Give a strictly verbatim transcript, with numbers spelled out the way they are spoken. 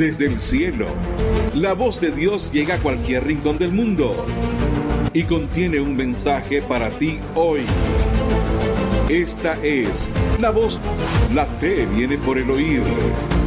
Desde el cielo, la voz de Dios llega a cualquier rincón del mundo y contiene un mensaje para ti hoy. Esta es la voz. La fe viene por el oír.